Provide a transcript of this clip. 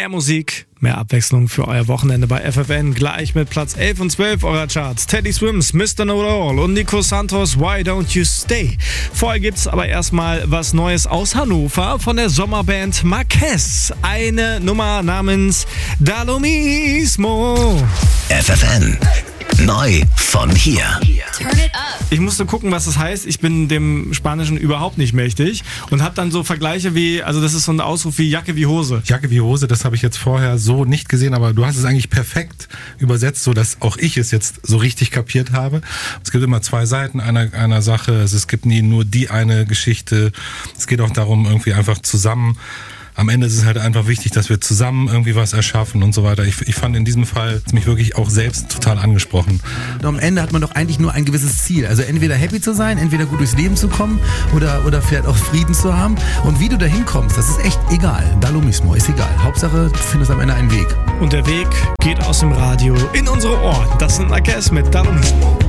Mehr Musik, mehr Abwechslung für euer Wochenende bei FFN. Gleich mit Platz 11 und 12 eurer Charts. Teddy Swims, Mr. Know-It-All und Nico Santos, Why Don't You Stay. Vorher gibt's aber erstmal was Neues aus Hannover von der Sommerband Marquez. Eine Nummer namens Da Lo Mismo. FFN. Neu von hier. Turn it up. Ich musste gucken, was das heißt. Ich bin dem Spanischen überhaupt nicht mächtig und habe dann so Vergleiche wie, also das ist so ein Ausruf wie Jacke wie Hose. Jacke wie Hose, das habe ich jetzt vorher so nicht gesehen, aber du hast es eigentlich perfekt übersetzt, so dass auch ich es jetzt so richtig kapiert habe. Es gibt immer zwei Seiten einer Sache. Es gibt nie nur die eine Geschichte. Es geht auch darum, irgendwie einfach zusammen. Am Ende ist es halt einfach wichtig, dass wir zusammen irgendwie was erschaffen und so weiter. Ich fand in diesem Fall mich wirklich auch selbst total angesprochen. Am Ende hat man doch eigentlich nur ein gewisses Ziel. Also entweder happy zu sein, entweder gut durchs Leben zu kommen oder vielleicht auch Frieden zu haben. Und wie du da hinkommst, das ist echt egal. Da lo mismo, ist egal. Hauptsache, du findest am Ende einen Weg. Und der Weg geht aus dem Radio in unsere Ohren. Das sind Marquez mit Da Lo Mismo.